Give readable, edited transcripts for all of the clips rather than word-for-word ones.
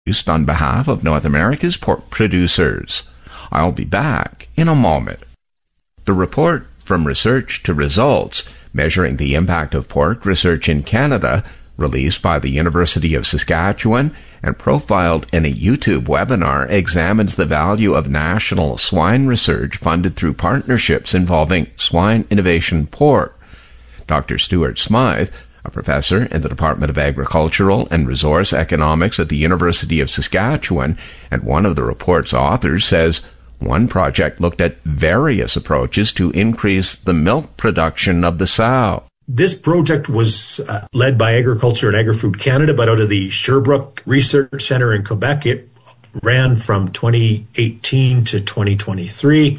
produced on behalf of North America's pork producers. I'll be back in a moment. The report From Research to Results, measuring the impact of pork research in Canada, released by the University of Saskatchewan and profiled in a YouTube webinar, examines the value of national swine research funded through partnerships involving swine innovation pork. Dr. Stuart Smythe, a professor in the Department of Agricultural and Resource Economics at the University of Saskatchewan and one of the report's authors, says one project looked at various approaches to increase the milk production of the sow. This project was led by Agriculture and Agri-Food Canada, but out of the Sherbrooke Research Centre in Quebec. It ran from 2018 to 2023.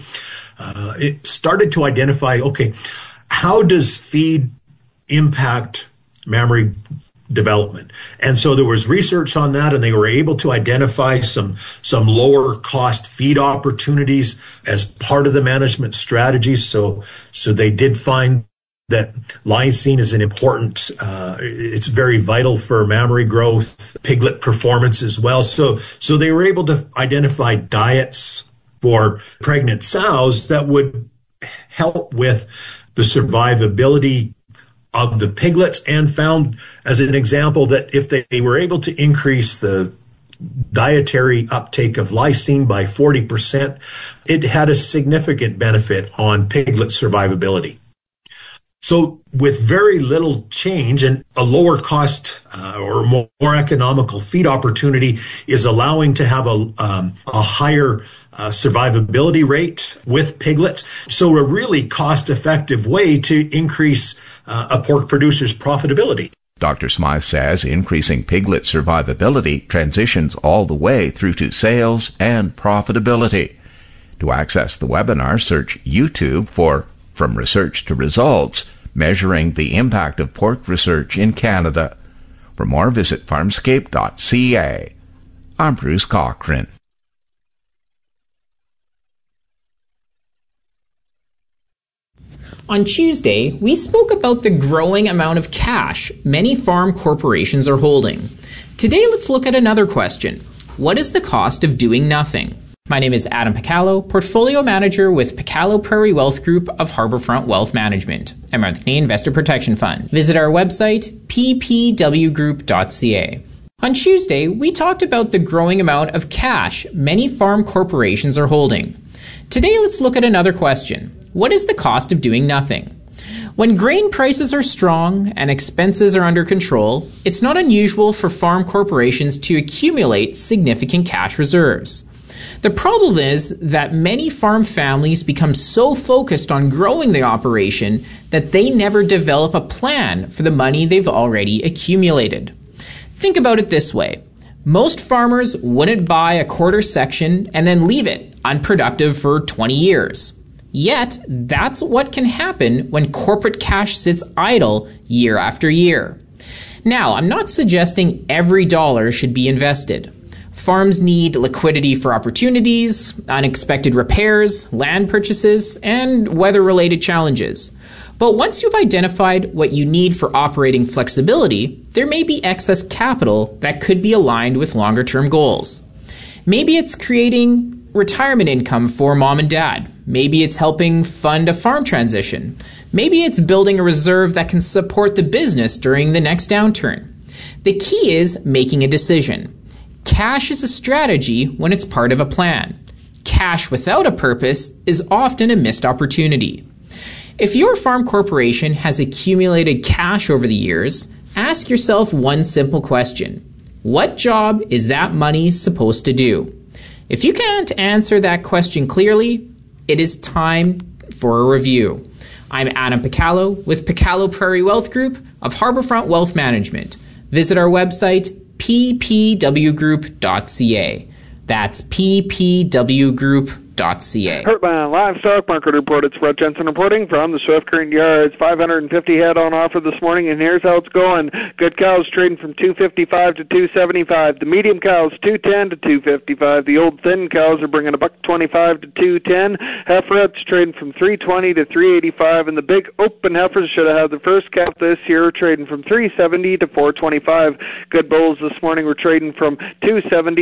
It started to identify, how does feed impact mammary development? And so there was research on that, and they were able to identify some lower cost feed opportunities as part of the management strategy. So they did find that lysine is an important, it's very vital for mammary growth, piglet performance as well. So they were able to identify diets for pregnant sows that would help with the survivability of the piglets, and found as an example that if they were able to increase the dietary uptake of lysine by 40%, it had a significant benefit on piglet survivability. So with very little change and a lower cost or more economical feed opportunity is allowing to have a higher survivability rate with piglets. So a really cost-effective way to increase a pork producer's profitability. Dr. Smythe says increasing piglet survivability transitions all the way through to sales and profitability. To access the webinar, search YouTube for From Research to Results, measuring the impact of pork research in Canada. For more, visit farmscape.ca. I'm Bruce Cochran. On Tuesday, we spoke about the growing amount of cash many farm corporations are holding. Today, let's look at another question. What is the cost of doing nothing? My name is Adam Picallo, Portfolio Manager with Picallo Prairie Wealth Group of Harbourfront Wealth Management, a member of the Canadian Investor Protection Fund. Visit our website, ppwgroup.ca. On Tuesday, we talked about the growing amount of cash many farm corporations are holding. Today, let's look at another question. What is the cost of doing nothing? When grain prices are strong and expenses are under control, it's not unusual for farm corporations to accumulate significant cash reserves. The problem is that many farm families become so focused on growing the operation that they never develop a plan for the money they've already accumulated. Think about it this way. Most farmers wouldn't buy a quarter section and then leave it unproductive for 20 years. Yet, that's what can happen when corporate cash sits idle year after year. Now, I'm not suggesting every dollar should be invested. Farms need liquidity for opportunities, unexpected repairs, land purchases, and weather-related challenges. But once you've identified what you need for operating flexibility, there may be excess capital that could be aligned with longer-term goals. Maybe it's creating retirement income for mom and dad. Maybe it's helping fund a farm transition. Maybe it's building a reserve that can support the business during the next downturn. The key is making a decision. Cash is a strategy when it's part of a plan. Cash without a purpose is often a missed opportunity. If your farm corporation has accumulated cash over the years, ask yourself one simple question. What job is that money supposed to do? If you can't answer that question clearly, it is time for a review. I'm Adam Picallo with Picallo Prairie Wealth Group of Harbourfront Wealth Management. Visit our website, ppwgroup.ca. That's ppwgroup.ca. Heartland Livestock Market Report. It's Brett Jensen reporting from the Swift Current Yards. 550 head on offer this morning, and here's how it's going. Good cows trading from $255 to $275. The medium cows $210 to $255. The old thin cows are bringing $125 to $210. Heiferettes trading from $320 to $385, and the big open heifers should have had the first calf this year, trading from $370 to $425. Good bulls this morning were trading from $270